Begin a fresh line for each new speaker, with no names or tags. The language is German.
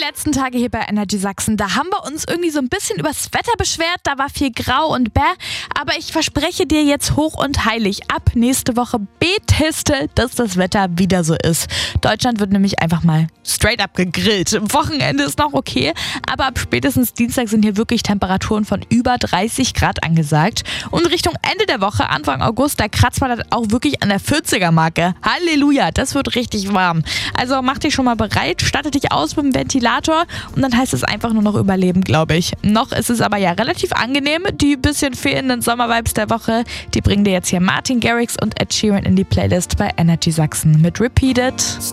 letzten Tage hier bei Energy Sachsen, da haben wir uns irgendwie so ein bisschen übers Wetter beschwert. Da war viel grau und bäh. Aber ich verspreche dir jetzt hoch und heilig, ab nächste Woche betest du, dass das Wetter wieder so ist. Deutschland wird nämlich einfach mal straight up gegrillt. Wochenende ist noch okay, aber ab spätestens Dienstag sind hier wirklich Temperaturen von über 30 Grad angesagt. Und Richtung Ende der Woche, Anfang August, da kratzt man dann auch wirklich an der 40er-Marke. Halleluja, das wird richtig warm. Also mach dich schon mal bereit, statte dich aus mit dem Ventilator und dann heißt es einfach nur noch überleben, glaube ich. Noch ist es aber ja relativ angenehm. Die bisschen fehlenden Sommervibes der Woche, die bringen dir jetzt hier Martin Garrix und Ed Sheeran in die Playlist bei Energy Sachsen mit Repeated.